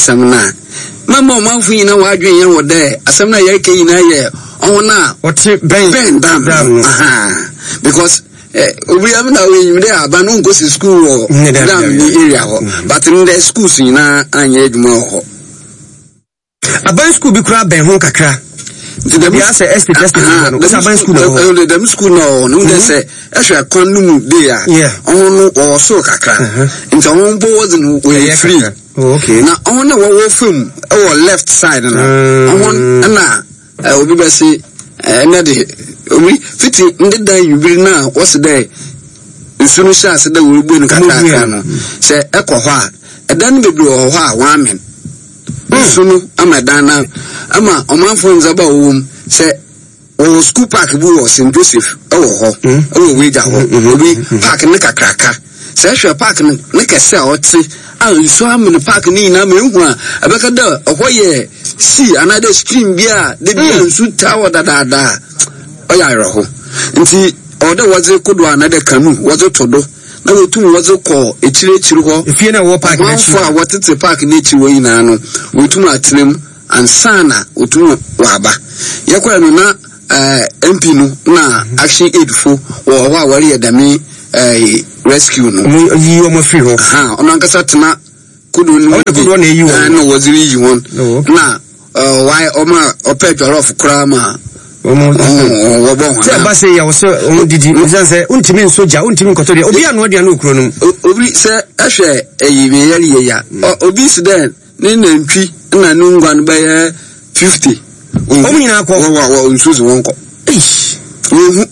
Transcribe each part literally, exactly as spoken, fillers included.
asamna mama manfu yina wadwen ye wode asamna ye ke yina ye ona what ben ben dam aha because obi am na we nyimde aba no go to school or dam ni area ho but in the schools yina anya eduma ho aban school bi kura ben ho kakra the we say estate estate no the aban school no the school no no they say ehwe kwanu dey ah onu wo so kakra nti onu bo was no we free okay na onu wo wo film our left side na onu na obi be say na de obi fiti ndeda yubiri na was there nsunu sha se da wo gbe no kakra no say ekoho a edan bebre wo ho a wa men nsunu amadana ama omanfo nzaba wo se o school park bu wo Saint Joseph e wo ho e wo weja ho obi park ne kakraka se hwe park ne kese a oti a nso amene park ni na me hu a abeka da ohoye see another stream bia de bia nsu tawo dadada o ya ro nti o de woze kodo another kanu woze todo na wotum woze ko echire echire ho efie na wo park na chi wa wotete park na echi wo yina no wotum atrem ansana wotum waba yakwa no na eh M P no na action aid fo wo ho a wari edame eh rescue no yi o mo free ho ha ono ankasa tena kudu no kudu na yi wo no waziri yi won na why oma opedro of krama omo obo se ba se ya wo se on didi nsan se untimi soja untimi nkoto de obi anu de anu okro no obi se ehwe eyibe yari ye ya obi se den ni nantwi na nu ngwan ba ya fifty omo nyina ko wa wa nsuzu won ko eish ohu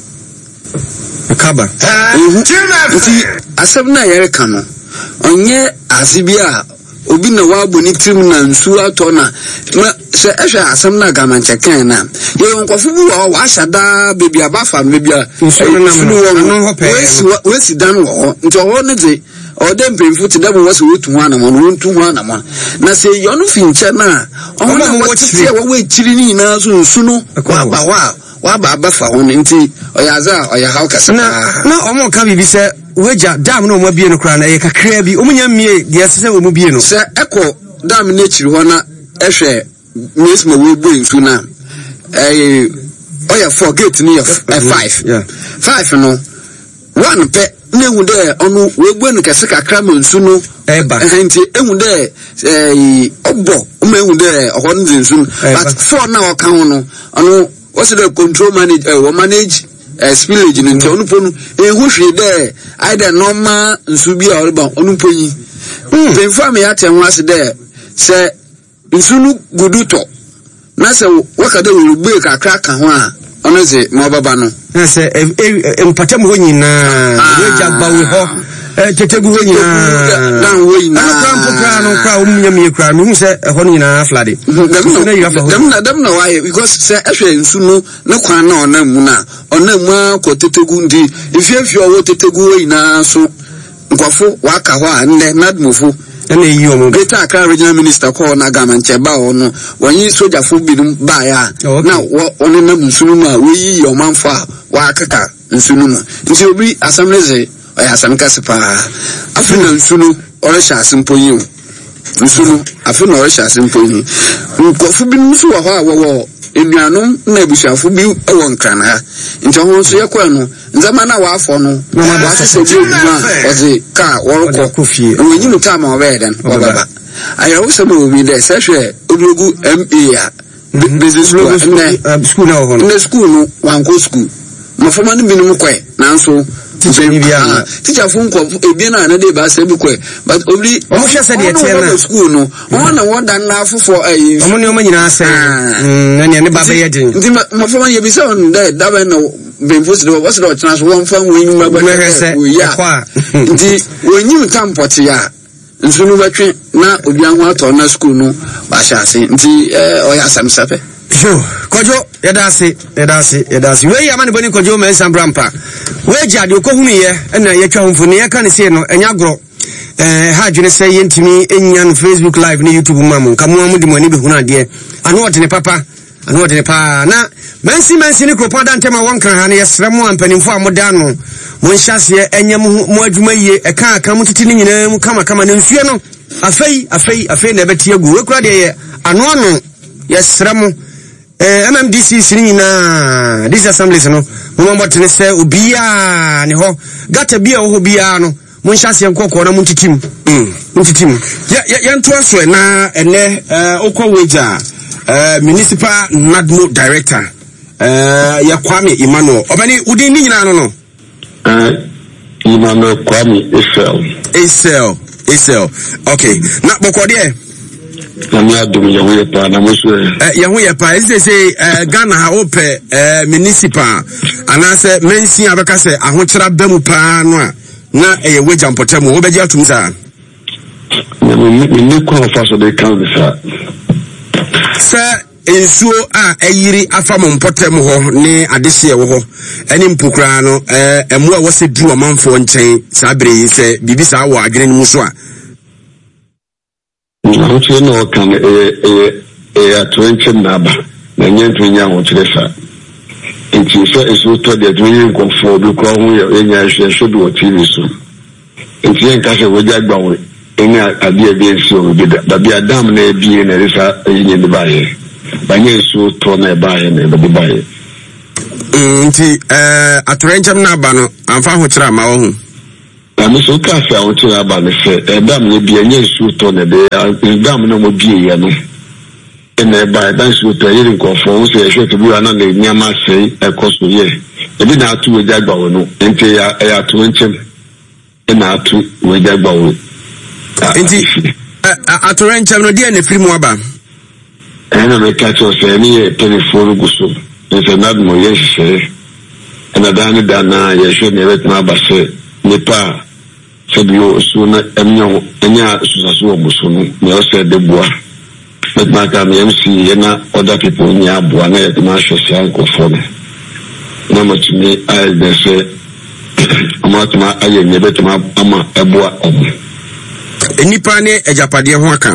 akaba ohu ti asem na yare kanu onye asibia obi na wabo ni trim na nsu ato na se ehwe asem na gamanche kan na ye nkofu bu wa wa shada bebi abafa bebi a nsu na no wesi wesi dan wo nto ho ne de odem pemfu ti da bo wasi wotu ho anamo no wontu ho anamo na se yono finche na omo na wotie wo we chiri ni na so nsu no wa ba wa wa ba abafa ho nti oyaza oya how kasa na na omo ka bibi se weja dam no mo bie no kra na ye kakra bi omunya mie de se wo mo bie no se eko dam na chiri ho na ehwe mes mo we bu nsu na eh oya four gate ni five yeah five no one pe na ehu de onu we bu no kase kakra mo nsu no eba enti ehu de eh obo o ma ehu de o ho nsu but four na o kan ho no onu what's the control manage uh, manage uh, spillage in the onuponu ehu hwe there either normal nsu bi a orba onuponyi den fa me ate ho ase there se nsu nu guduto na se wakade wo gbe kakra ka ho a ono ze mo baba no na se empatam ho nyina weja bawe ho tetegu ho nyina dan wo nyina ana krampo kra no kra omunya me kra me hu se ho nyina flade dem na dem na why because se ehwe nsu no ne kwan na ona mu na ona mu akọ tetegu ndi ifiafia wo tetegu wo nyina so nkwafo waka ho a nne nadmofo na yi omo Greater Accra Regional Minister ko na gamanche ba ono wonyi soja fo binum ba ya na ono na nsunu ma we yi yomanfo a wa akaka nsunu no nti obi asamleze oya asamka sepa afina nsunu ore sha asimpoyi nsunu afina ore sha asimpoyi nkofo binum so wa ho a wo enuanom na ebushafo bi e won kran ha nti ho so yakwa no nzama na wa afọ no wa sese bi oduma ozi ka woroko wonyi mutama obeden obaba ayo so mo bi de sehwe obilogu M A a business school na ho no school no wan ko school mo foma ni binum kwe nanso teacher ni bia teacher fun ko ebi na na de ba se bi kwe but obli o mo hwe se de tie na school no won na won dan na afofo ayi o mo ni o nyina se na ne ne baba ye din nti mo foma ye bi se on da da ba na benfos de was do chance won fan wen ma ba ya kwa nti wonyim tampoti ya nsunu batwe na obi anho ato na school no ba sha ase nti eh oya samsape yo kojo yedase yedase yedase we ya mane boni kojo men sambrampa we jade okohunu ye na ye twa homfo ne ye kan se no enya gro eh ha dwene se ye ntimi enya no Facebook live ne YouTube mamu kamu amu de mo ni be hunu ade anu odene papa anu odene pa na mensi mensi ni kropa dantema wonkan ha ne yesremu ampanimfo amoda no mo nhyase enya mo adwuma yie e kan aka mo titi ni nyina mu kama kama ne nsuo no afei afei afei na betie gu we kura de ano ano yesrem eh M M D C sini na this assemblies no mo mo tene se obia ne ho gata bia ho bia no mo nhyase nkokọ na mo ntitim mm ntitim ya ya nto aso na ene eh okọ weja eh municipal nadmo director eh ya Kwame Emmanuel obani udi ni nyina no no eh Emmanuel Kwame Esel Esel Esel okay na bokode na mi adum ya we pa na mo so eh ya ho ye pa ese se eh Ghana ha ope eh municipal anase mensi abeka se ahokyera bamu pa no a na eye weja mpotemu wo beji atum sa na mi ni ko fa so de kan sa sa ensuo a ayiri afam mpotemu ho ne adehye wo ho eni mpukura no eh emu a wo se du omanfo nchen sa bere yi se bibi sa wo adwene mu so a no che no kan e e e atwenche naba na nyentu nya ho kire sa nti so esu to de dwene nkofo bi ko ho ye nya hwe so do T V so nti en ka se wo jagba wo enya abia bi enso bi da bi adam na ebie na resa yin ni baye banye so to na baye na bi baye nti eh atrenchem na aba no amfa ho kira ma wo hu ami so ka fa ho kira aba ne se edam ne bi enye so to na de edam na mo bie ya no ene baye dan so to yin nkofo wo se ehwe to bi na na nyama sei ekoso ye ebi na atu we jagba wo no nti ya ya to nchem ina atu we jagba wo nti atrenchem no dia ne firi mu aba ena me catch us any telephone guso nse nadmo yeshe ena dani dana yeshe ne betma base nipa sebio suna emnyo enya susaso omusono me o se de boa betma ka me M C ena other people nya boa na ye ma social ko fo na mo timi ai de se amatma aye ne betma ama eboa omo enipa ne ejapade ho aka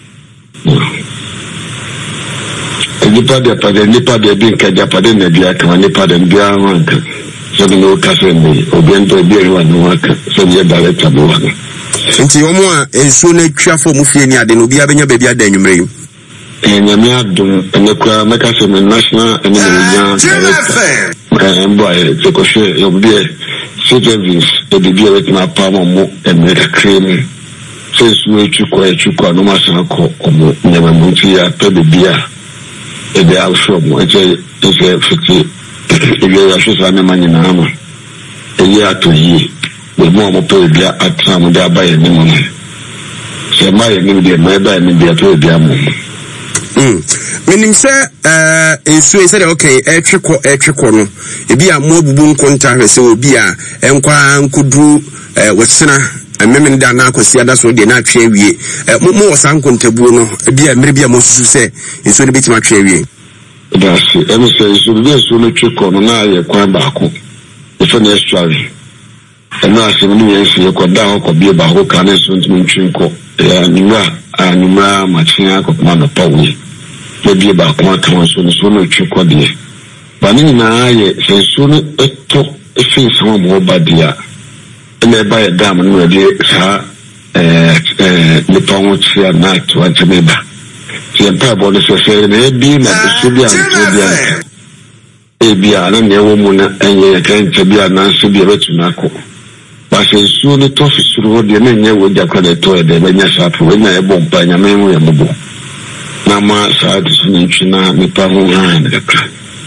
nipa de pade nipa de bin ka japade na bia ka nipa de bia wanka so no ka se ni obiento bia wa no waka so ye director bo waka nti omo a enso na twafo mu fie ni ade no bia benya bia da anwumre yi eh nyame adum ene kwa meka se national ene nya eh mbo e te ko she yo bia citizens e bia wet na pa mo ene cream so su echuko echuko no masan ko omo nyama munti ya pe bia ebe also mo eje eje fiti ebe ya so na manye na ama eyi atoyi we mo mo pe bia atram da ba ye ni mo se ma ye ni de ma ba ni bia to bia mo mm menim se eh ensu ese de okay etweko etweko no ebi a mo bubu nkonta hwese obi a enkwa nkudu eh wosena ememe nda na akosi ada so de na atwe awie mo wosan kontabuo no bia mere bia mo susu se enso de betima atwe awie dasi emi se so de so no tweko no na ye kwan ba ko ifo na estuary eno asem ni ye se ko da ho ko bia ba ho ka na so ntimi ntwinko ya niwa anima machia ko kuma no pawe le bia ba ko aka so no so no tweko de ba ni na ye se so no eto efi so mo ba dia ene ba ya dam no de sa eh eh le pongo tia na to antemeba ti mpa bo no se se ne bi na so bi an to bi an e bi ana ne wo mu na enye kan te bi ana so bi betu na ko ba se su no to fi suru ho de na enye wo ja kwa de to e de ba nya sa po na e bo mpa nya me hu ya mo na ma sa de su ni twina mi pa ho ha na ka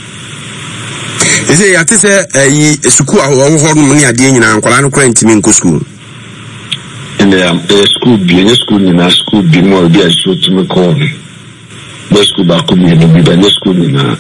ese ya tese yi suku awo ho no ni ade nyina nkwala no kwa ntimi nko school ene am e school bi ne school ni na school bi mo bi aso tumi ko be school ba ko mi ni bi ne school ni na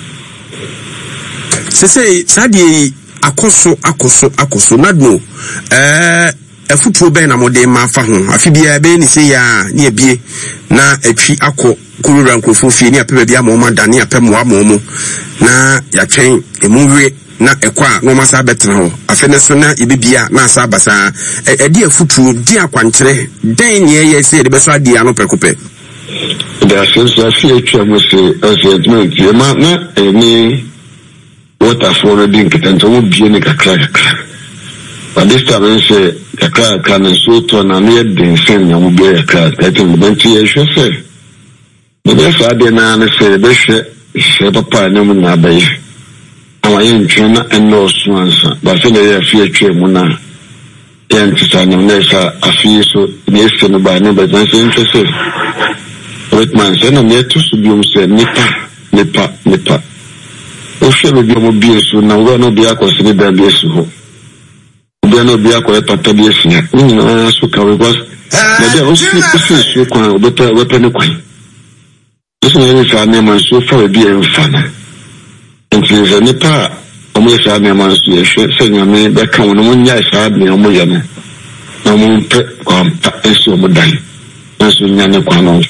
sese sadi akoso akoso akoso nadno eh afutuo ben na mode ma fa ho afi bia be ni se ya ni ebie na atwi akọ kurura nkofo fie ni apebe bia mo ma dane apemo amomo na ya twen emuwe na ekwa no masa betra ho afene so na ibibia na asa basa edi afutuo di akwankyere den ne ye se de beso adi ano prekope da sense afi etwa mo se assessment ye ma na eni water for the dink tanto mo bie ne kakra kakra But this time I say the car can so to an near the same young boy a car. I think the twenty should say. The best I did now say the share papa no man by our young China and no swans, but say they are fear chemuna. And to sign on this, I feel so yes to by no, but I'm interested. With my son, I'm yet to subdue say nipa, nipa, nipa. O shall be a mobile soon. Now, we're not be a considered by B S O. We are not be a quiet pata B S. We know so can was. The devil is so quite better weapon. This is our name and so far be a fan. And it is a nipa. Almost our name and so saying a man that come on yes, I had me on my young. No more pet or so much die. That's when you're not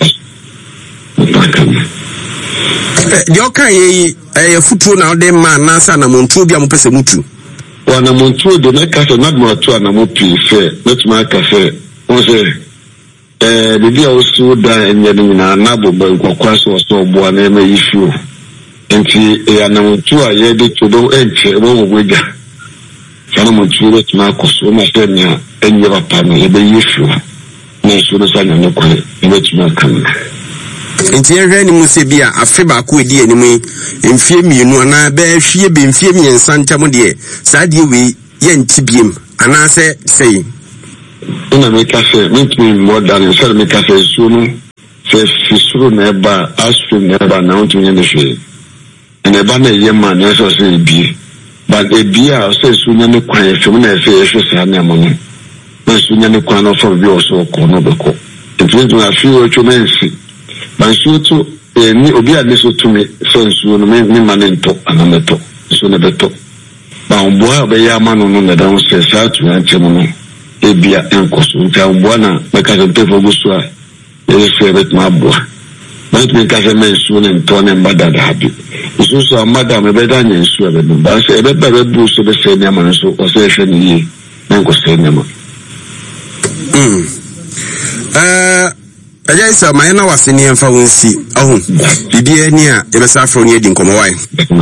Yoka ye a futu na de man nasa na montu bia mo pese mutu. Wana montu de na kasa na mo to na mo pi se let ma kasa o se eh de dia o su da enye ni na na bo ba kwakwa so so bo na me issue. Enti e na montu a ye de to do enche wo wo gwa. Sana montu let ma koso ma se nya enye ba pa no e be issue. Na so no sa na no ko e let ma kan. Nti ehwe ni mu se bia afe ba ko edi enimu emfie mienu na ba hwie be emfie miensa ntam de saa de we ye ntibiem ana se sei una me kafe mitmi more than so me kafe so no se fisuru na ba asu na ba na onto nye ne hwe ene ba na ye ma na so se bi but e bi a so su nya ne kwan e fem na e fe e hwe sa na mo no na su nya ne kwan no for bi o so ko no be ko nti do afi o chumensi Bansutu eh ni obi a leso to me so nsu no me me manento anameto so ne beto ba omboa be ya manu no na dan se sa tu na chemo no e bia enkoso nta omboa na me ka se tefo gusu a e se bet ma boa but me ka se me nsu ne nto ne mbada da habi nsu so amada me be da nya nsu e be ba se e be ba be bu so be se ne ma nso o se hwe ni yi enko se ne ma mm eh Aja isa ma yana wase ni emfa wonsi ahu bibie ni a ebesa afro ni edi nkomo wai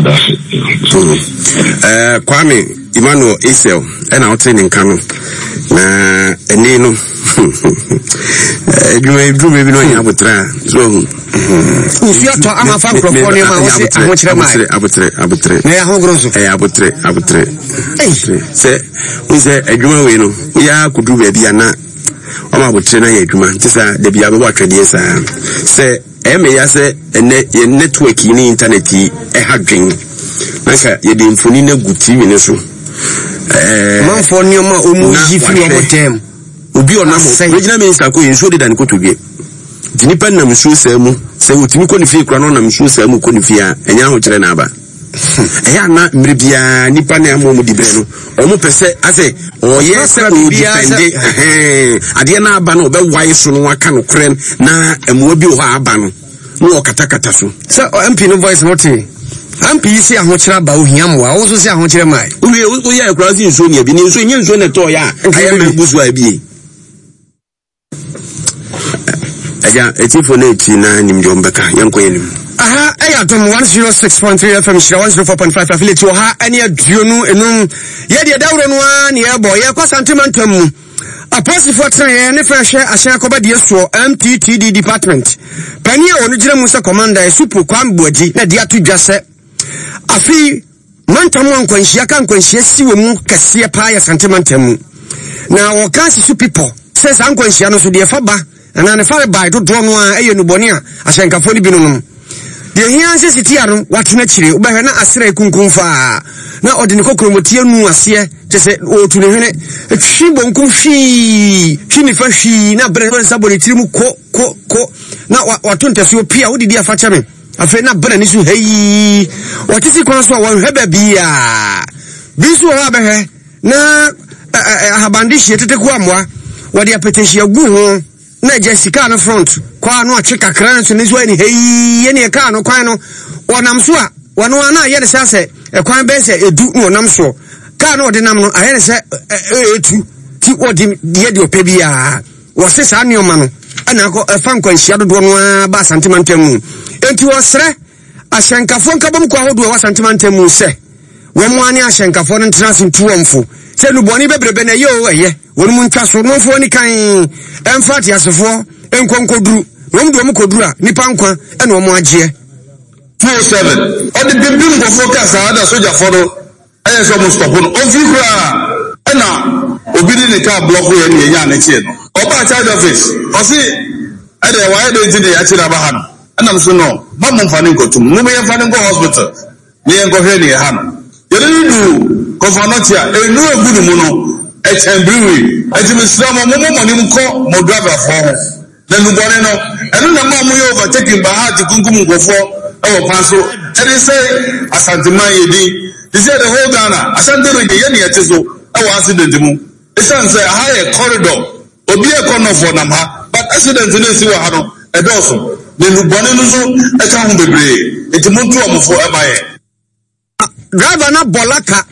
eh Kwame Emmanuel Esel ena otre ni nka no na eni no eh dwuma dwuma bi no nya botra so ufi ato ama fa microphone ni ma wo se ahokyere mai abotre abotre na ya hogro so eh abotre abotre se unse adwuma we no ya kudu ba bia na Oma botre na ye adwuma ntisa de bia be watwede sa se e me ya se ene ye network ni internet e hadwen naka ye de mfoni na gu T V ne so eh man for ni ma o mu yi fi o botem obi ona mo regional minister ko yenso de dan ko to bi dinipa na msu sa mu se otimi ko ni fi kura no na msu sa mu ko ni fi a enya ho kire na aba eya na mrebia nipa na mo mu dibre no o mu pese ase o yes na dipende eh ade na aba no be wai so no aka no kren na emu bi ho aba no no o kata kata so so M P no voice no te M P si ahokira ba ohia mo a wo so si ahokira mai we we ya kura si nso ne bi ni nso nye nso ne to ya aye me busu abi aja etifo na eti na nim jombeka yanko yenim aha eya dom one oh six point three F M shira one oh four point five affiliate wo ha ene aduonu enum ye de dawro no a ne ebo ye kwa santimentam mu aposifo tren ne fa hwe ahya akoba de so M T T D department pani e onu gire mu se commander e supu kwamboadi na de atodwa se afi mantam wankwanhia kan kwanhia siwe mu kase pa ya santimentam mu na wo kan si su people se san kwanhia no so de fa ba na ne fa ba do do no a eye no boni a ahyankafo ni bi no no de hianse sitia no watena kire ubehwe na asere kunkunfa na odini kokromotie nu ase tese otu ne hwene twi bonku hwi hwi ni fa hwi na bre bre sabole tirimu ko ko ko na watonte so pia wodidi afa chame afa na bre ni so heyi watisi kwan so wa hweba bia bisu wa behwe na ahabandi hie tete ku amwa wadi apetehia gu ho na Jessica no front kwa no achika kran so nizo ni hey ye ne ka no kwan no wonam so a wono ana ye ne sase e kwan be se edu no wonam so ka no de nam no aye ne se etu ti odi ye de opebia wo se sa ne oma no ana ko fa nkwan hia dodo no ba santimantam enti wo sre ahyankafo nkabam kwa hodo wa santimantam se we mo ani ahyankafo no ntrasin tuwamfo se no boni bebrebe na ye o eye wonu mu ntwa so no fo ni kan emfa ti asefo enkonkoduru won do mu koduru a nipa nkwa e na omo agye four seven odi bibim go focus ada soja foro aye so mo stop no o fi kura e na obidi ni ka block ye ni enya na tie no oba charge office o si ade wa ade nti de ya kira ba ha no ana mso no ba mo mfa ni nkotum mo me mfa ni nko hospital ni enko hwe ni ha no yere ni du kofonotia enu egudu mu no e chembriwi e ti misra mo mo mo ni mko mo driver fo na nubone no enu na mo mo yo overtaking ba ha ti kunkum ngofo e wo pan so e dey say asante man yedi they say the whole Ghana asante re ye ni ete so e wo accident mu e san say ha e corridor obi e kono for nam ha but accident no si wa ha no e do so na nubone no so e ka hu bebre e ti mo ntu omfo e ba ye driver na bolaka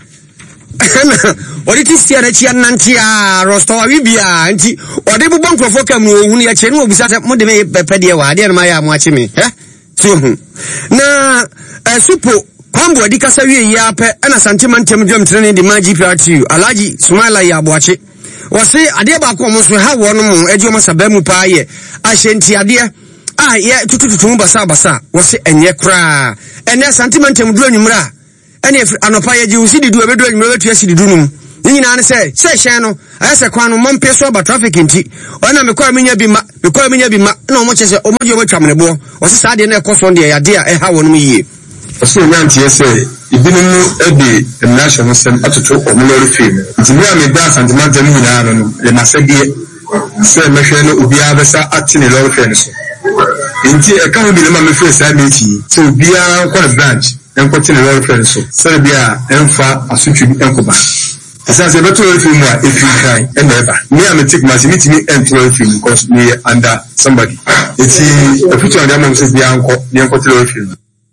odi ti sia na chia nanti a rosto wa bibia nti odi bu bankrofo kam no ohunu ya che no obisa mo de me pepe de wa de na ma ya mo achi me eh so hu na supo kwambo odi kasa wie ya pe na santima ntem dwam trene de ma G P R T U Alhaji Sumaila ya boache wose ade ba ko mo so ha wo no mo ejo mo saba mu pa ye ahyenti ade ah ye tutututu basa basa wose enye kra ene santima ntem du anwumra ene anopa ye ji usidi du ebedu anwumra wetu asidi du num nyina ne se se hyen no ayese kwan no mompe so ba traffic nti ona me kwa menya bi ma me kwa menya bi ma na omo chese omo je obetwa menebo wose sa de na ekoso de ya de a eha wonum yie so nyanti ese ibinu ebe national sem atoto omulori film nti bia me da santimanta ni na no le masege se mehwe no obi abesa atine lori film so nti e ka bi le ma me fe sa mechi so obi a kwa branch enko tine lori film so se bia emfa asutwi enkoba asa se beto lori film a if you can and never me am take my meeting me enter lori film because me under somebody eti e futu ande am se bia enko ne enko tine lori film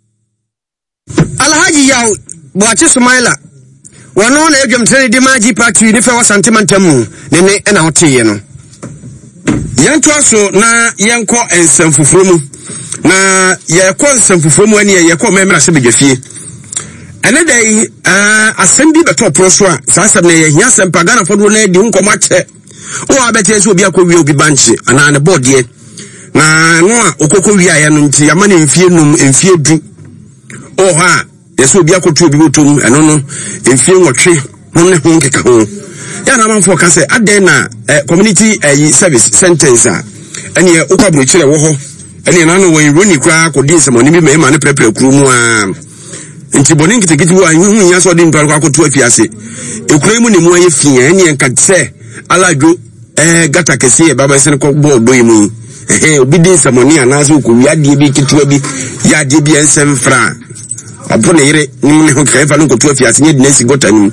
Alhaji yaw boache Sumaila wono na edwam trene de ma G P R T U ni fe wa santimantam mu ne ne na hoteye no yento aso na yenko ensamfufuro mu na yekɔ ensamfufuro mu ani yekɔ memra se begafie ene dai asem bi beto pro so a sasem na ye hia sem pagana fodo na di nkomo ache o abete so obi akɔwie obi banche ana ne board ye na no a okɔkɔwie aye no nti ama ne mfie num mfie du o ha yeso obi akoto obi botom eno no emfie nwotwe hon ne hon keka ho ya na manfo ka se aden na community eh, service centers a ene okabro kire wo ho ene na no wen roni kra ko din semoni bi me ma ne prepare kru mu a nti boni nkitikiti wo anyu hu nya so din par kwa akoto afiase ekura mu ne mu aye fia ene enka se alajo eh gata kese baba se ko bo do yimu eh obi din semoni anaso ko wi ade bi kitu bi ya de bi ensem fra abone yire nimne ho krefa no kotu afiase nye dinesi gota nim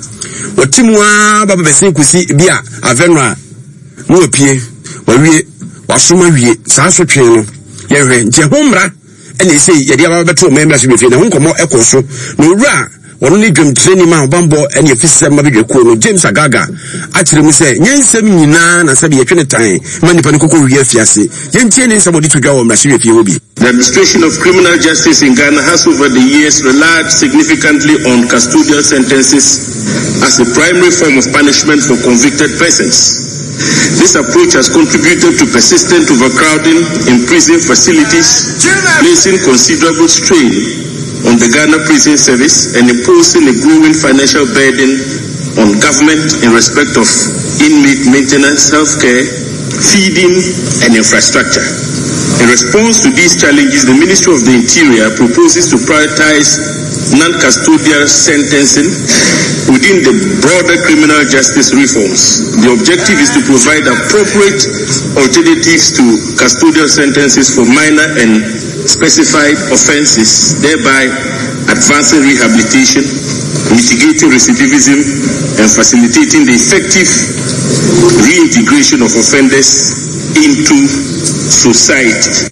otimwa baba besen kusi bia avenwa no opie wawie wasoma wie saa so twen no yehwe nje homra ene sei ye dia baba beto memra se befie na ho nkomo ekoso no wura wono ne dwam training ma bambo ene efise ma bedwe ko no James Agaga akire mu se nyensem nyina na sabe ye twene tan ma nipa ne kokko wie afiase yentie ne nsabodi to dwa wo mra se befie obi. The administration of criminal justice in Ghana has over the years relied significantly on custodial sentences as a primary form of punishment for convicted persons. This approach has contributed to persistent overcrowding in prison facilities, placing considerable strain on the Ghana prison service and imposing a growing financial burden on government in respect of inmate maintenance, healthcare, feeding, and infrastructure. In response to these challenges, the Ministry of the Interior proposes to prioritize non-custodial sentencing within the broader criminal justice reforms. The objective is to provide appropriate alternatives to custodial sentences for minor and specified offenses, thereby advancing rehabilitation, mitigating recidivism, and facilitating the effective reintegration of offenders into society.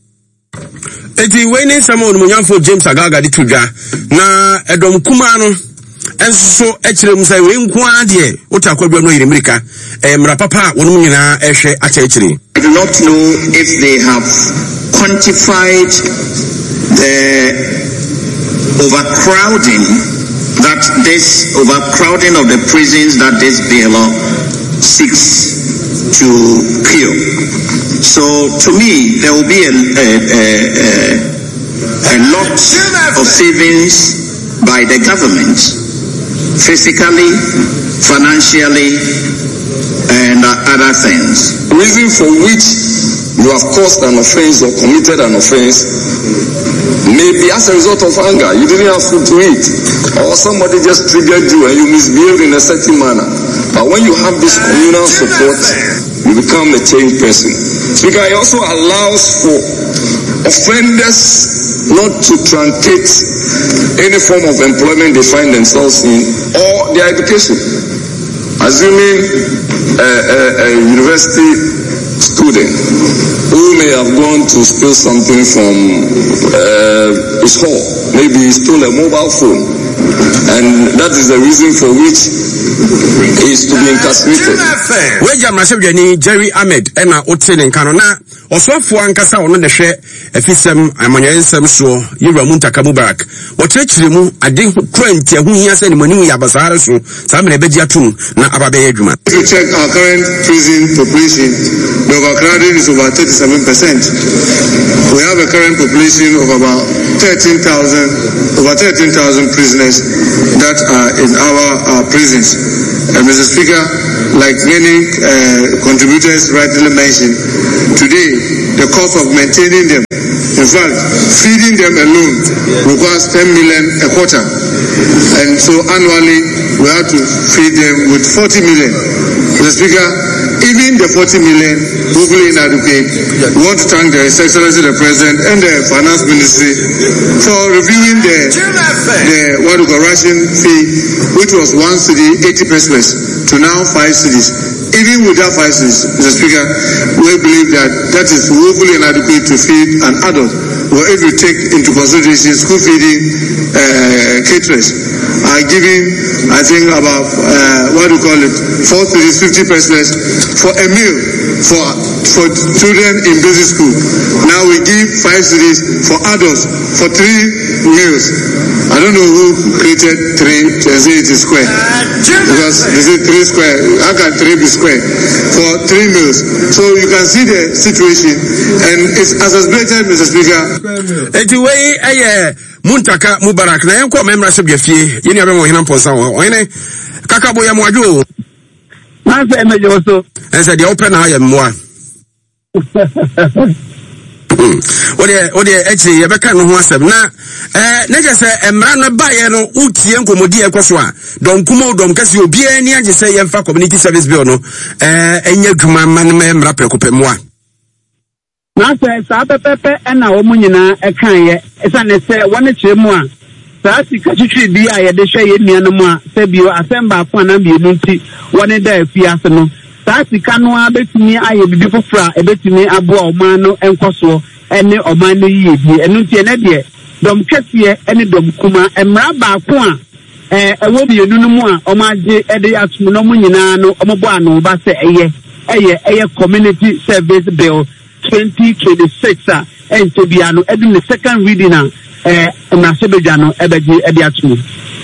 Eti wene samo no munyamfo James Agaga di tudwa na edom kuma no enso ekire musa we nko ade utakwadwa no yiremirika eh mrapapa wonu nyina ehwe achechire. I do not know if they have quantified the overcrowding that this overcrowding of the prisons that this bill seeks to cure. So to me, there will be a, a, a, a lot of savings by the government, physically, financially, and uh, other things. The reason for which you have caused an offense or committed an offense may be as a result of anger. You didn't have food to eat, or somebody just triggered you and you misbehaved in a certain manner. But when you have this communal support, you become a changed person. Speaker, it also allows for offenders not to truncate any form of employment they find themselves in or their education. Assuming a, a, a university student who may have gone to steal something from uh, his hall, maybe he stole a mobile phone, and that is the reason for which he is to be incarcerated. Weja Masebjani Jerry Ahmed Emma Otin and Canona, or so for Ankasa on the share, a fisem, a monyansem so, Yuramunta Kamubarak. What Rechrimu, I didn't crank who he has any money Abasarasu, some Rebediatun, na Ababe Eduma. If you check our current prison population, the overcrowding is over thirty-seven percent. We have a current population of about thirteen thousand, over thirteen thousand prisoners that are in our, our prisons. Uh, Mister Speaker, like many uh, contributors rightly mentioned, today the cost of maintaining them, in fact, feeding them alone requires ten million a quarter. And so annually we have to feed them with forty million. Mister Speaker, even the forty million woefully inadequate. We want to thank the His Excellency the President and the Finance Ministry for reviewing the the what we call ration fee, which was one cedi eighty pesos to now five cedis. Even with that five cedis, Mister Speaker, we believe that that is woefully inadequate to feed an adult. Well, if you take into consideration school feeding uh, caterers are giving, I think about uh, what do you call it, four cedis, fifty pesos for a meal for for children in basic school. Now we give five cedis for adults for three meals. I don't know who created three and say it is square, because they say three square. How can three be square for three meals? So you can see the situation, and it's exacerbated, Mister Speaker. Eti wey eye Muntaka Mubarak na yanko memra sebjefie yeni abe mo hina ponsa wo ene kakabo ya mwadwo na se emejo so ense de open na ya mmoa ode ode echi ye beka no ho asem na eh na je se emra no ba ye no utie nkomodi ekoso a don kuma dom kase obi ani age se ye mfa community service bill no eh enya dwuma man memra prekopemwa na se sa pepepe na wo munyina e kan ye esa ne se wona chemu a sa sika twitwi bi a ye de hwe ye nuanom a se bio asemba afo na bienu nti wona da afiase no sa sika no a betumi aye bibi fofra e betumi abo oman no enkoso ene oman no yie bi enu nti ene de dom kese ene dom kuma emra ba ko a eh ewo bienu no mu a omaje e de atum no munyina no omobo ano ba se eye eye eye community service bill twenty twenty-six uh, and to be an in the second reading uh Nasebejano Ebeji Ediatu.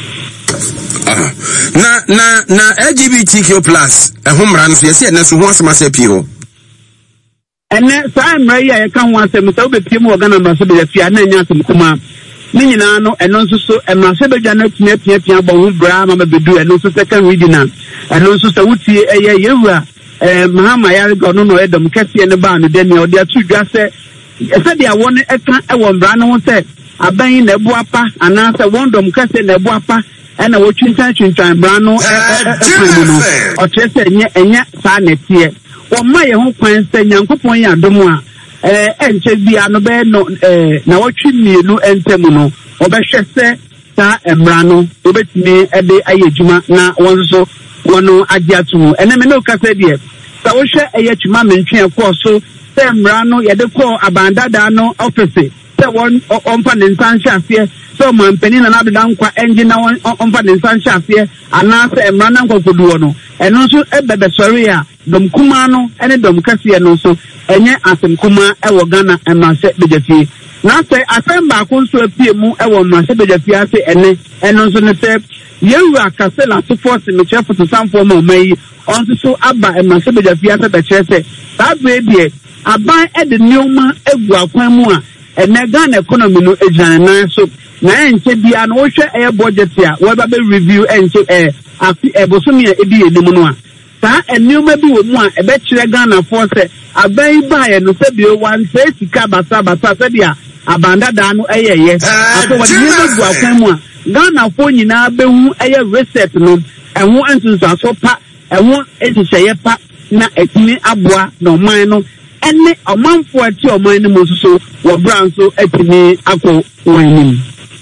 Na na na L G B T Q plus a home run so yes na so ho asema se pio. Ene sa mra ya ka ho asem so be piem organ Nasebeja fia na nya asem kuma. Ni nyina no eno nso so Nasebeja na tine pia pia bo hu bra ma bedu eno so second reading uh eno nso so wutie eye yewura eh mahama ya go no no edom kese ne ba no de ne ode atudwa se ese de awon eka e won bra no se aban na ebu apa ana se wondom kese na ebu apa e na wotwintan twintan bra no e no o trese enye enye sa na tie wo ma ye ho kwan se nyankopon ya dom a eh enche bia no be no eh na wotwi mienu entem no obehwe se sa emra no obetimi e de ayejuma na won so wono agiatu ene me no kase de sa wo hwe eye twuma mentwe ekoso se mra no ye de ko abandada no office se won ompa ne nsanhye ase so mampeni na nadoda nkwa engi na ompa ne nsanhye ase ana se mra na nkokoduo no eno so ebebe sori a dom kuma no ene dom kase no so enye asem kuma e wo Ghana emase bejafi na say asem ba ko nso apie mu e wo ma se beja fiase ene eno nso ne se yewu akasela to force me chefo to samfo ma mai on so aba e ma se beja fiase be chese that baby aban e de neoma egu akwan mu a ene Ghana economy no ejana na so na enche bia no hwe e budget a we ba be review enche e afi e bosomi e bi edim no a sa eneoma bi wo mu a e be kire Ghana force aban ba ye no se bi o wan se sika basa basa se dia abanda da no eyeye aso wadi ne bu akwan mu a Ghana fo nyina behu eye reset no eho entunso aso pa eho ehihye pa na etimi aboa no man no ene omanfo ati oman no mususu wo branso etimi akọ wanim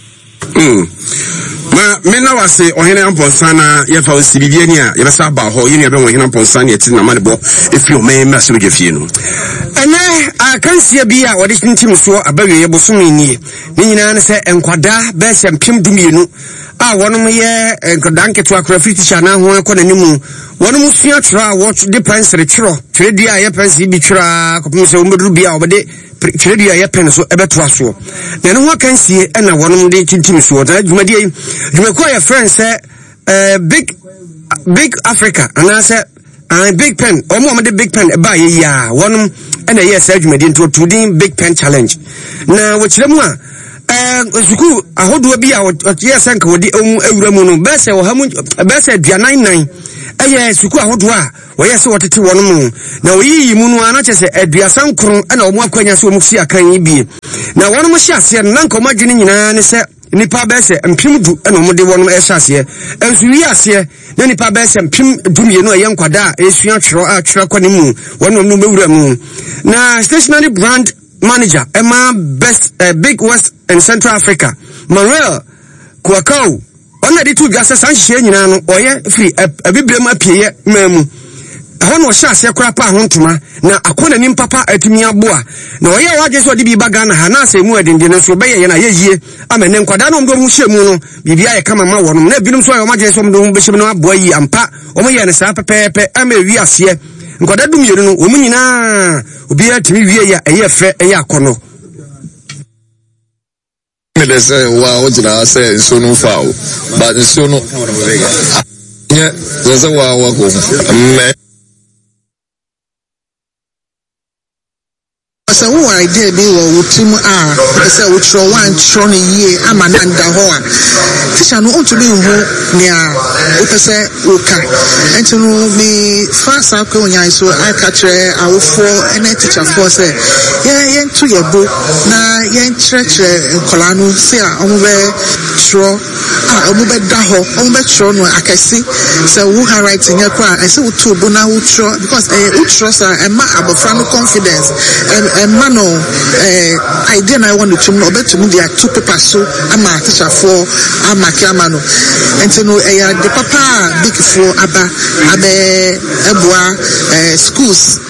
mm ma me na wase ohene amponsa na ye fa osibibie ni a ye besa ba ho ye ni be ohene amponsa na eti na manebo efi o men ma so je fie no ene akansia bi a wode tintim so abawe ye bosomi ni ni nyina ne se enkwada be se mpem dumienu a wonom ye enkwada nketo akra fifty cha na ho ekọ nanimu wonom sua tra watch the pensere tro tredi a ye pensi bi tra kopum se omoduru bi a obede tredi a ye pen so ebeto aso na ne ho akansie na wonom de tintim so da dwumadi yi dwumako ya friends say uh, big big Africa and I said uh, big pen omo am de big pen ba ye ya wonom na ye say dwumadi nto tudin big pen challenge na wo kiremu a eh zuku ahodo bi a ye senka wodi awura mu no be say wo hamu be say ninety-nine eye suku ahodo a wo ye say wotete wono mu na wo yi mu no ana chese aduasan kron na wo mu akwanya so mu fi akan yi bi na wono mu hye ase na nko madwene nyina ne se nipa be se mpim du na mo de wono e hye ase ensu wi ase na nipa be se mpim du mienu eye nkwada a esua twero a twero kwani mu wono no mewura mu na stationary brand manager Emma Best uh, Big West and Central Africa Manuel Kwakau ona di tu gasa sanhye nyina no oye free abibrem apie mamu ho no hye ase kora pa hontuma na akona nim papa atumi aboa na oye waje so de bi baga na ha na asemu adinde no so be ye na yeyie amene nkwada no mdo mu hye mu no bibia ye kama ma wono na binum so ayo maje so mdo mu be hye no aboa yi ampa o mo ye ne sa pepepe ama wi ase nkwada dum yeru no omu nyina obi atimi wie ya eye fe eye akono me de say wa o jina say so no foul but so no yeah so wa wa ko me asa wo idea bi wo wutim a asa wo tro wan tro ne yie ama na nda ho a tisha no ontumi hu ne a wo pese wo ka enti no bi fasa ko nya so aka tre awofo ene teacher for say ye ye ntu ye bo na ye ntrechre kola no se a omo be tro a omo be da ho omo be tro no akasi say wo ha writing ye kwa ese wo to bo na wo tro because eh wo tro sa e ma abofra no confidence and man eh idea na want to know about to me there two papers so ama teacher for ama kiamano and no eh the papa big for aba abe eboa eh schools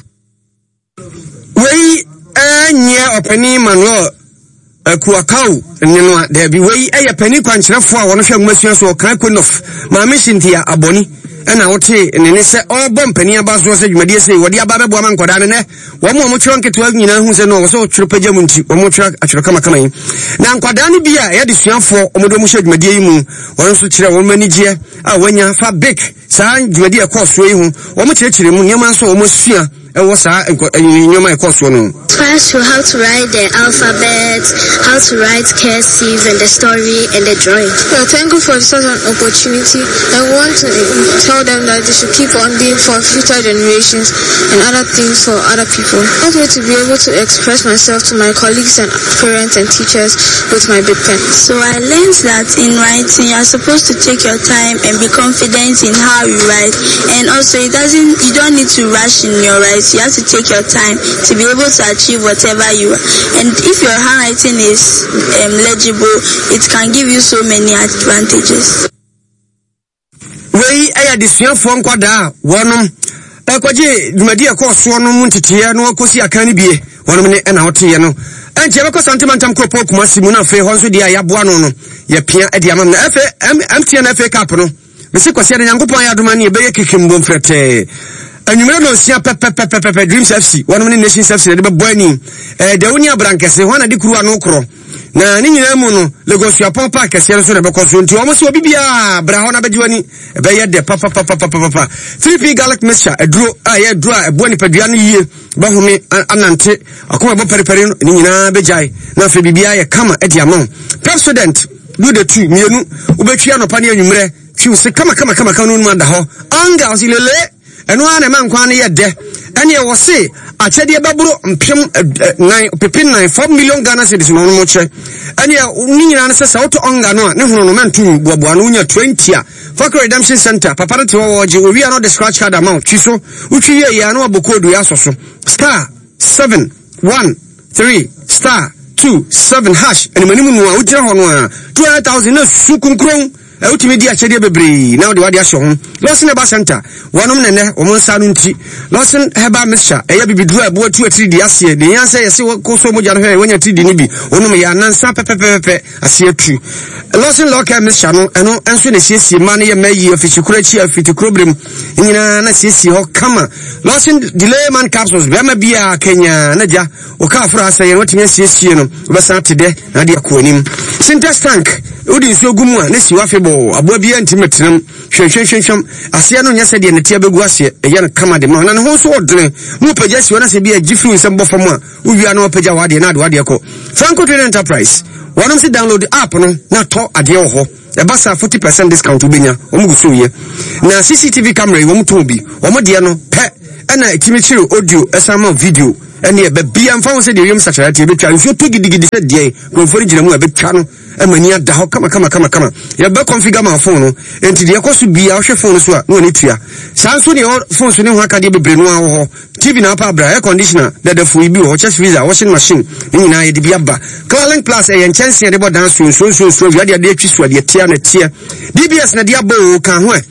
we enye opani Manuel Kwakau neno there be we eh pani kwankyerefo a wono hwe amasua so kan konof ma mishintia aboni na wote nene se obo mpani abaso se dwumade se wodi aba bebo ama nkoda ne wo mo mo twero nketo nyina hu se no wo so twero pagya mu nti wo mo twero atwero kama kama yi na nkoda ne bia ya de suafo omodo mu hye dwumade yi mu won so kire wo manigye a wanya fa big saa dwumade e koso yi hu wo mo kire kire mu nyama so wo mo sua e wo saa nyama e koso no. First, how to write the alphabet, how to write cursive, and the story and the drawing. Well, thank you for such an opportunity. I want to tell them that they should keep on being for future generations and other things for other people. I want me to be able to express myself to my colleagues and parents and teachers with my big pen. So I learned that in writing, you're supposed to take your time and be confident in how you write. And also, it doesn't, you don't need to rush in your writing. You have to take your time to be able to achieve whatever you are. And if your handwriting is um, legible, it can give you so many advantages. We aya disuan fo nkwada wonom ekwaje dwumadi ekoso no muntete no akosi akani bie wonom ne na hote no enche beko santimentam kropo kuma simu na fe ho so dia ya boa no no ya pia ade amam na efe M T N F A Cup no mesi kwase na nyankopon ya doma ne be ye kekembo mfrete anwumere no sia pepepepepe Dreams F C one money Nations F C de be boani eh de woni abrankese ho na de kuru anu kro na ni nyina mu no Lagos Yapon Park kese no so de be koso nti o mo se obi bia bra ho na be jiwani e be ye de papa papa papa three P Gallic mixture eduro a ye duro a ebo ni padua no yie ba home anante akoma bo periperi no ni nyina be jai na fe bibia ye kama e dia mo president do the two mienu obetwia no pa ne anwumere twi se kama kama kama kama no mu anda ho anga osilele eno ana man kwa ne ye de ene ye wo se achede baburo mpem nine pepin nine four million Ghana cedis no mo che ene ni nyina na se sa auto onga no ne hono no mentu boaboa no nya twenty a Fakir Redemption Center papa to woje we are not the scratch card amount twi so utwi ye ya no abokodu ya so so star seven one three star two seven hash ene manimu no a ujira hono a two hundred thousand na sukunkron e utimi di achede bebre na de wade ahye ho Lawson Heba Center wonom nene o monsa no nti Lawson Heba mixture e ya bibidru abo atu atiri di ase de yan se yese koso moja no he wonya tiri ni bi onom ya nansa pepepepe ase atu Lawson Local mixture no eno enso ne siesie ma ne ye mayi afichikura chi afitikrobrem nyina na siesie ho kama Lawson delay man capsules be ma bia Kenya na ja o ka afro ase ye wotimi siesie no obesa tede na de akonim Sintex tank udi nso gumu a ne si wafebo abo bia ntimetenam hwehwehwehwem ase no nya se de ne tia begu ase eya no kama de ma na ne ho so odre mu pagya si wona se bia gifru nsem bofam a uwia na opagya wade na de wade ko Franco Trading Enterprise one of the download the app no na to ade ho e ba sa forty percent discount ubenya omuguso ye na C C T V camera wo mto bi wo de no pe na etimichiri audio esama video ene e ba bia mfa wo se de yem saturate be twa nso to gidigidi se de konfori gina mu e be twa no emani ada ho kama kama kama kama ya be configure ma phone no enti de ekosu bia wo hwe phone so a no ni tua sanso de phone so ne ho aka de bebre no awo T V na pa bra air conditioner de de fu ibi ho chest freezer washing machine ni nyina ye de bia ba Calling Plus e yen chance de bo dan so so so so ya de de twi so de tia na tia D B S na de abo kan ho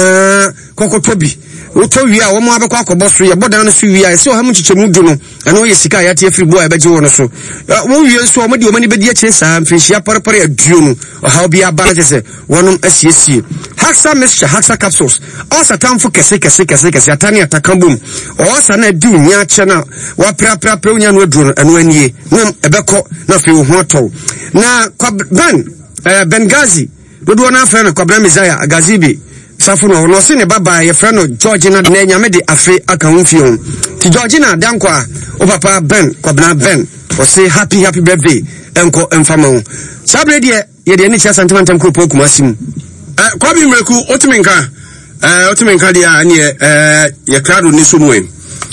na kokotobi woto wi a wo mo abekwa akobo so ye bodan no so wi a se o ha mu chichemu du no eno ye sika ya tie free boy abeje wo no so wo wi so o mo de o mani bedi ache sa mfihia parapara aduo no o ha obi abara tese wonom asiesie Haxa mixture Haxa capsules osa tamfo kese kese kese kese atani atakambum osa na du nya ache na wa pra pra pra nya no aduo no eno anie nem ebeko na fe wo ho to na ben Benghazi dodo na afra na Kwabra Messiah Agazibi Safuno no se ne baba ye frɛ no Georgina na nyame de afi aka hunfion ti Georgina dankwa o papa Ben Kwabna Ben o say happy happy birthday enko emfama ho sabre de ye de ni cha sentimental ko poku masim eh kwabi mreku otimenka eh otimenka dia ne eh ye krado ni so moen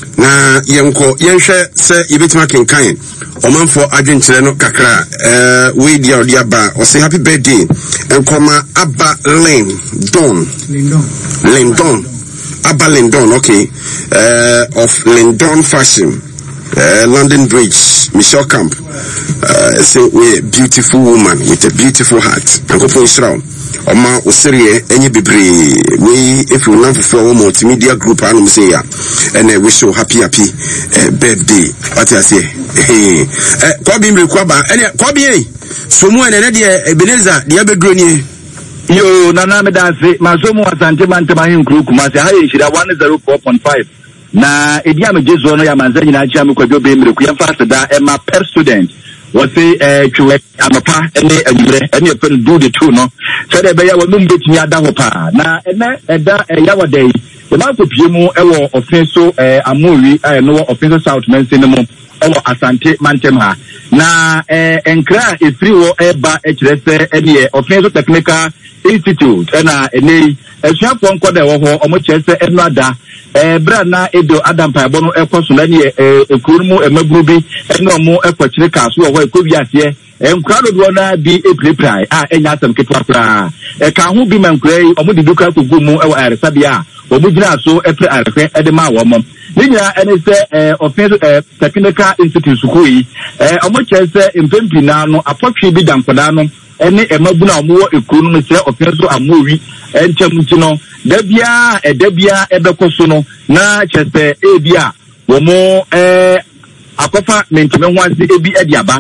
na yenko yenhwɛ sɛ yebetima kenkan omanfo adwenkyerɛ no kakra eh we dia dia ba o say happy birthday enkoma Abba Len Don Lindon Lindon Abba Lindon okay uh, of Lindon Fashion uh, London Bridge Michelle Camp uh, say we beautiful woman with a beautiful heart enkofo Israel Oma Osiriye enye bebre we if you love for multimedia group anum say ya and uh, wish you happy happy uh, birthday what I say eh kwabi mrekwa ba ene kwabi eh so mu ene de Ebenezer de abedro ni yo nana me dase masomo asante mantema hinkru kuma se haye shira one oh four point five na edia me jezo no ya manza nyina chia me kwadwo be mreku ya fast da ema per student what say eh twe amapa ene anwure ene e pen do the two no so de be ya wonum betimi ada ho pa na ene eda ya wadai e ma ko piemu e wo offenso eh amori eh no offenso south mense mo ewo asante mantem ha na eh enkra efiri wo eba ekirese ene offenso technical institute na ene esuafo nkoda wo ho omo kyerese enu ada eh bra na edo adam paebo no ekoso na ne ekuru mu emaguru bi ene omo ekokyire kaso wo ekobi ase enkra do na bi epreprai a enya asem ketwapra e ka ho bi mankrai omo de duka kogu mu ewo aresabia omo gina so epre arehwe ede ma wo mom ninya ene se eh offense eh technical institute sukui eh omo kyerese empempi na no apotwe bi dankoda no ene emaguna omo ekuru no se offense amori enchamuti no dabia edabia ebekoso no na kyerese ebia wo mo eh akofa mentime hwanse ebi ediaba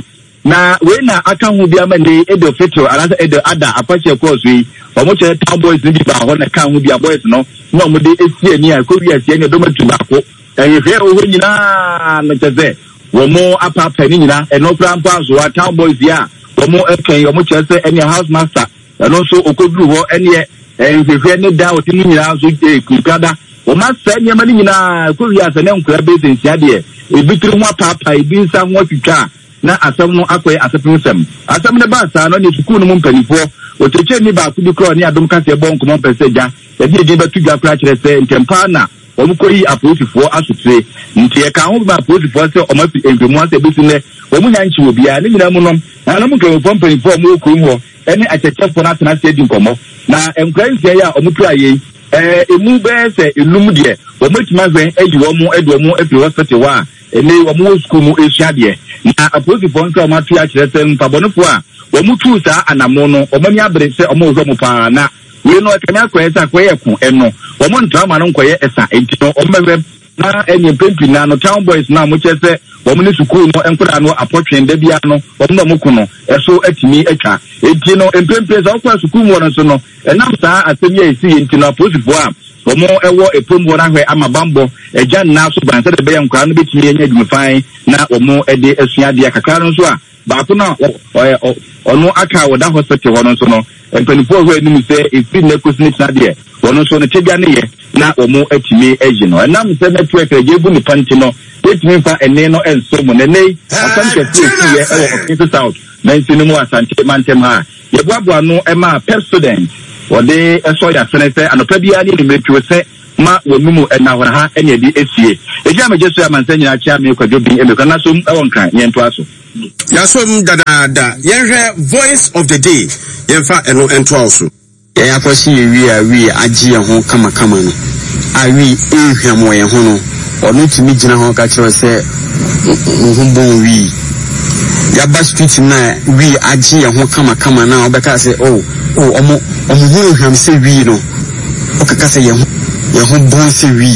na we na aka hu bia ma ne edo fetro alasa edo ada apache course wi omo che town boys ni ba ho na ka hu bia boys no na omo de esi ani a ko wi asi ani do matu ba ko eh fe o ho nyina na teze wo mo apapa ni nyina e no kra mpa so town boys ya wo mo eken omo che se any house master no so okoduru ho ene eh fe ne da o ti ni nyina so e kukada wo ma se ni ma ni nyina ko wi asi ne nkura be sensia de e bitiri ho apapa e bi nsa ho twitwa na asam no akoy asapin sem asam ne ba sa no ne sukuu no mpanifo o teche ni ba kudi kro ni adom kase bon ko mon peseja e bi de batu gwa kra kire se ntempa na o mu koyi apotifo asotire nti e ka ho ba apotifo se o ma fi empemu ase bi ne o mu nyanchi obi a ne nyina mu no na no mu ke mpanifo mu ko mu ho ene achechefo na tena se di nkomo na enkransia ya o mu tu aye eh emu be se enum de o matima hwen eji wo mu edo mu efi hospital wa ene wo mu school mu ehia de na aposifo nka o ma tu ya kire se mpabonefo a wo mu tu sa anamo no o mani abre se o mo zo mu pa na we no kanya akwesa kwaye ku eno wo mu ntama no nkoye esa enti no o mebem na enye pempi na no town boys na mo chese wo mu ni school no enkura no apotwen da bia no wo mu mo kuno eso atimi atwa enti no empempe za okwa school mo no so no enam sa asemi esi enti no aposifo a wo mo ewo epombo na hwe amabambo eja na so ban se de be nkwa no betimi enya dwumfan na wo mo ede asua de akakra no so a ba ko na ono aka wo da hospital wono so no empanifo hwe ni se efi na kosini na de wono so no tebia ne ye na wo mo atimi agi no enam se network ejebu ni panti no etimi fa ene no enso mo ne nei asante se ye ewo office south na nsini mu asante mantem ha ye boabo no e ma per student wode eso ya senese anopa bia ni ni metwe se ma wonumu ena hora ha ene di esie eja me jesu ya mansanya achi ame kwadwo bi emeka na so ewon kan yento aso ya so dada da yenhwe voice of the day yenfa eno ento aso ya yakosi wi a wi agi ho kama kama no a wi ehwam wo ye ho no onu timi gina ho ka kire se nhubon wi ya ba street na wi agi ho kama kama na obeka se oh oh omo omo hu ehwam se wi no okaka se ye ho ye ho bon se wi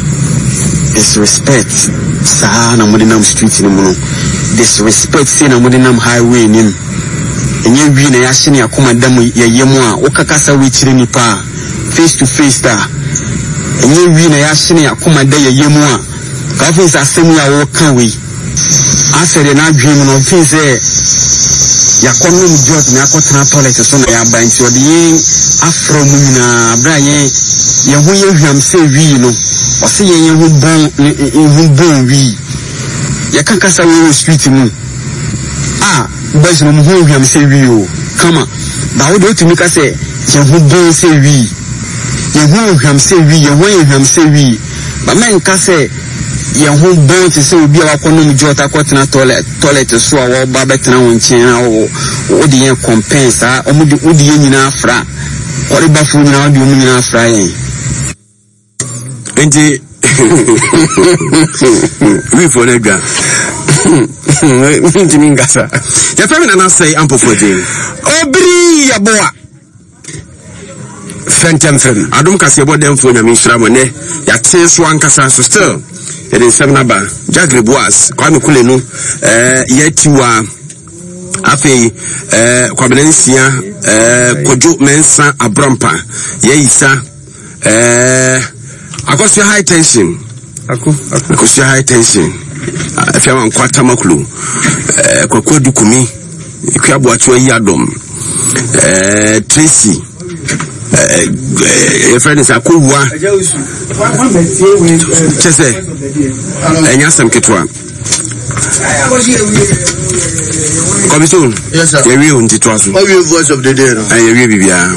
disrespect sa na modinam street ni mu no disrespect say na modinam highway ni enye wi na ya hye akoma dam ye yemu a okaka sa we kire nipa face to face da enye wi na ya hye akoma da ye yemu a ka fe sa asem ya wo kan we asere na adwem no fe say yakono mu jot na akotena toilet so na ya ban ti odi afro mu nyina bra ye ye hu ye hwam se wi no o se ye ye hu bon hu bon wi ye kan kasa we street mu ah boys no mu hu hwam se wi o kama ba wo do tumi ka se ye hu bon se wi ye hu hwam se wi ye hu ye hwam se wi ba men ka se ye hu bon te se obi a wakono mu jota akotena toilet toilet so a wo ba betena won chen na wo wo di ye compense a o mu di odi ye nyina afra ori ba fu nyina odi o mu nyina afra yen enti we for the gun enti mingasa ya famina na say ampo for day obri ya boa fentem fem adum kase bo dem fo nyame hira mo ne ya te so ankasa so still it is seven aba jagre boas kwa me kule no eh yetiwa afi eh kwa benensia eh kojo mensa abrampa yeisa eh akosia high tension ako akosia high tension afia man kwata makulu eh kwakodu kumi ikwabu atu yi adom eh Tracy eh eh friend is akowua chese enya sam ketwa Commission. Yes, sir. You will into us. What will voice of the day? I will be here.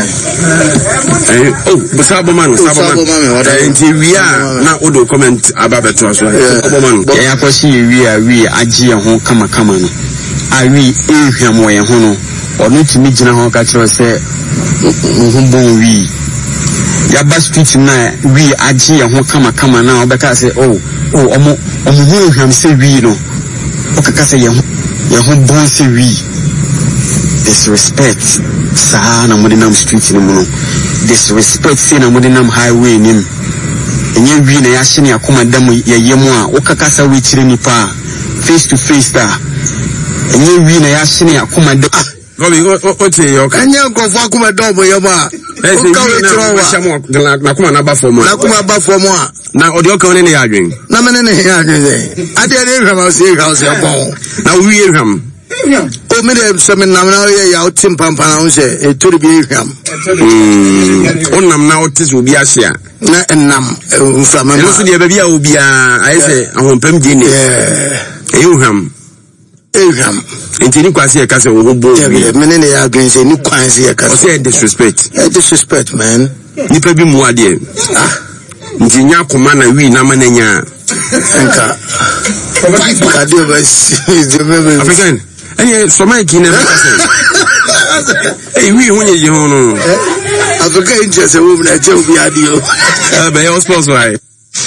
Oh, but Saboman, Saboman. And we are now all comment about the trust. Saboman. Yeah, because we are we are Agia home, come come on. I we him way hono or not to meet General Catcher say, Humbon we. Yaba street na we Agia home, come come on now because say, oh, oh, omo, omo, him say we no. Okay, say, ye hu bon se wi disrespect sa na modinam street ni mu no disrespect say na modinam highway ni enye wi na ya hye ne akoma dam ye yemu a okaka sa we kire nipa face to face da enye wi na ya hye ne akoma da Gobi o te yo ka anya nkofo akoma do mo ye ba o ka we tro wa na kuma na ba fo mo na kuma ba fo mo a na odi o ka ne ya adwen na me ne ya adwen ze ade ne hwam o se ka o se bon na wi ye hwam o me de so me nam na ye ya o tim pampa na o se e tori bi hwam mm onam na o te so bi ahia na enam mfama ma so de ba bia obi a ayi se ahompam di ni eh e hwam eham entini kwase e kase wo bo bi mene ne ya gwen se ni kwanse e kase o se disrespect e disrespect man ni pa bi mu ade ah ntinya koma na wi na mananya enka ka de ba si de me African anye so mai ki na kase eh wi hu nye ho no African interest wo na je obi ade o eh be o sports why.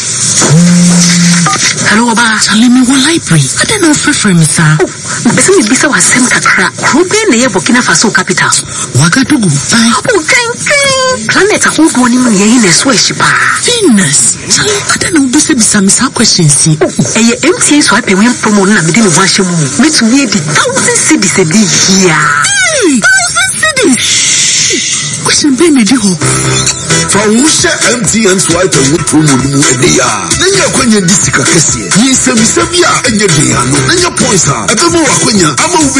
Hello, Oba. Charlie, me one library. I don't know if you're from sir. Oh, but me bisa was sem kakra. Rupe na ye Burkina Faso capital. Wagadugu. Bye. Oh, ding ding. Planet a whole one in ye in a swish pa. Venus. Charlie, I don't know bisa bisa misa questions. Oh, eh ye M T A so I pay when promo na me dey wash mu. Me to me the thousand cities a day here. Hey, thousand cities. Question be me di ho. From Usha M T N swipe and promo mu edia. Nanya kwanya disika kese. Yi sebi sebi a enye dia no. Nanya points a. Ebe mo wakwanya ama